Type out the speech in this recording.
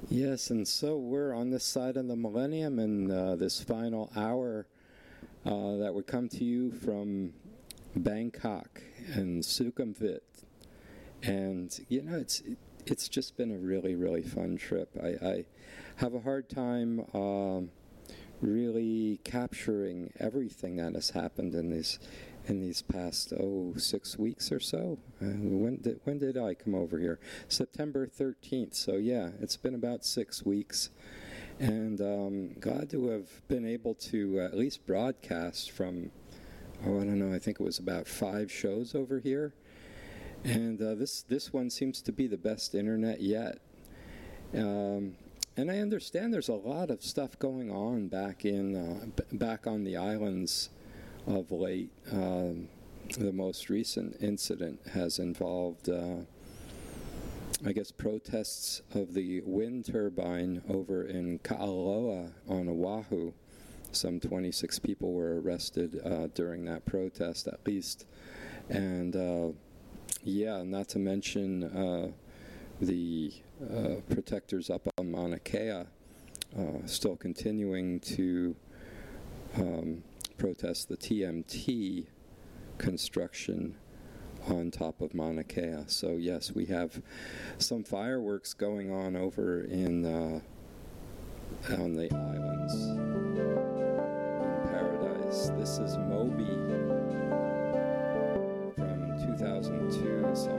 Yes, and so we're on this side of the millennium, and this final hour that would come to you from Bangkok and Sukhumvit. And, you know, it's just been a really, really fun trip. I have a hard time really capturing everything that has happened in these past 6 weeks or so. When did I come over here? September 13th. So yeah, it's been about 6 weeks, and glad to have been able to at least broadcast from I don't know. I think it was about 5 shows over here, and this one seems to be the best internet yet. And I understand there's a lot of stuff going on back on the islands of late. The most recent incident has involved, I guess, protests of the wind turbine over in Ka'aloa on Oahu. Some 26 people were arrested during that protest, at least. And yeah, not to mention the protectors up on Mauna Kea still continuing to protest the TMT construction on top of Mauna Kea. So yes, we have some fireworks going on over on the islands in Paradise. This is Moby from 2002 song